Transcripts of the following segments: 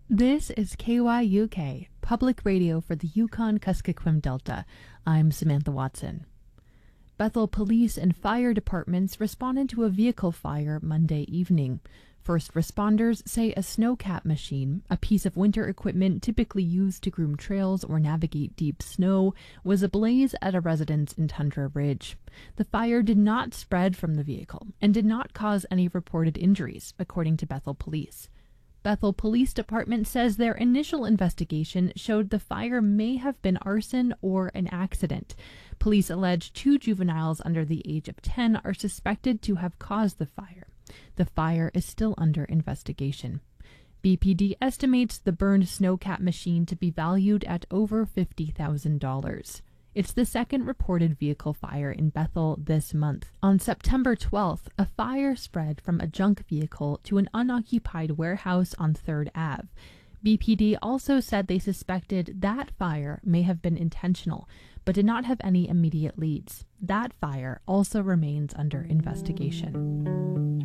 This is KYUK, public radio for the Yukon-Kuskokwim Delta. I'm Samantha Watson. Bethel Police and Fire Departments responded to a vehicle fire Monday evening. First responders say a snowcat machine, a piece of winter equipment typically used to groom trails or navigate deep snow, was ablaze at a residence in Tundra Ridge. The fire did not spread from the vehicle and did not cause any reported injuries, according to Bethel Police. Bethel Police Department says their initial investigation showed the fire may have been arson or an accident. Police allege 2 juveniles under the age of 10 are suspected to have caused the fire. The fire is still under investigation. BPD estimates the burned snowcat machine to be valued at over $50,000. It's the second reported vehicle fire in Bethel this month. On September 12th, a fire spread from a junk vehicle to an unoccupied warehouse on 3rd Ave. BPD also said they suspected that fire may have been intentional, but did not have any immediate leads. That fire also remains under investigation.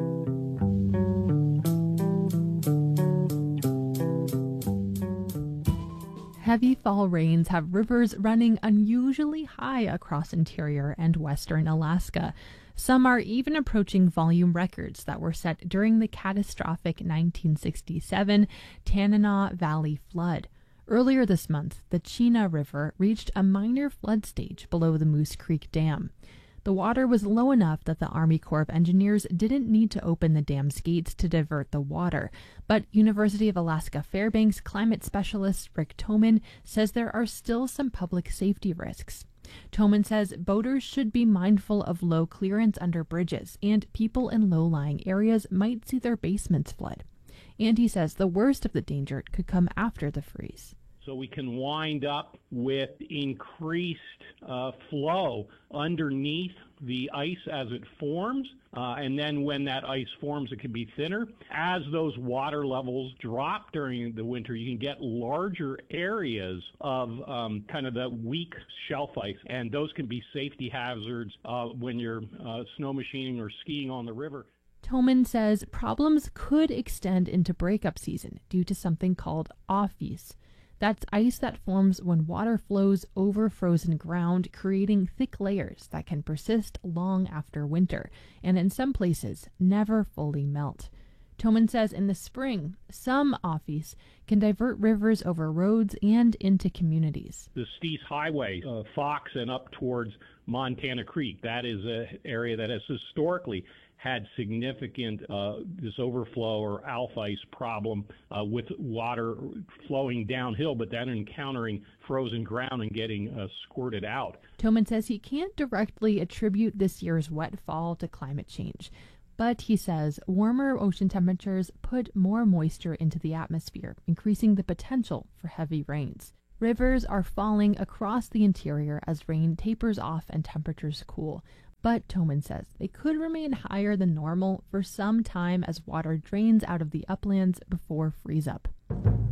Heavy fall rains have rivers running unusually high across interior and western Alaska. Some are even approaching volume records that were set during the catastrophic 1967 Tanana Valley flood. Earlier this month, the Chena River reached a minor flood stage below the Moose Creek Dam. The water was low enough that the Army Corps of Engineers didn't need to open the dam's gates to divert the water, but University of Alaska Fairbanks climate specialist Rick Toman says there are still some public safety risks. Toman says boaters should be mindful of low clearance under bridges, and people in low-lying areas might see their basements flood. And he says the worst of the danger could come after the freeze. So we can wind up with increased flow underneath the ice as it forms. And then when that ice forms, it can be thinner. As those water levels drop during the winter, you can get larger areas of kind of the weak shelf ice. And those can be safety hazards when you're snow machining or skiing on the river. Toman says problems could extend into breakup season due to something called off-ice. That's ice that forms when water flows over frozen ground, creating thick layers that can persist long after winter, and in some places, never fully melt. Toman says in the spring, some off-ice can divert rivers over roads and into communities. The Steese Highway, Fox and up towards Montana Creek, that is an area that has historically had significant this overflow or alpha ice problem with water flowing downhill, but then encountering frozen ground and getting squirted out. Toman says he can't directly attribute this year's wet fall to climate change, but he says warmer ocean temperatures put more moisture into the atmosphere, increasing the potential for heavy rains. Rivers are falling across the interior as rain tapers off and temperatures cool. But Toman says they could remain higher than normal for some time as water drains out of the uplands before freeze-up.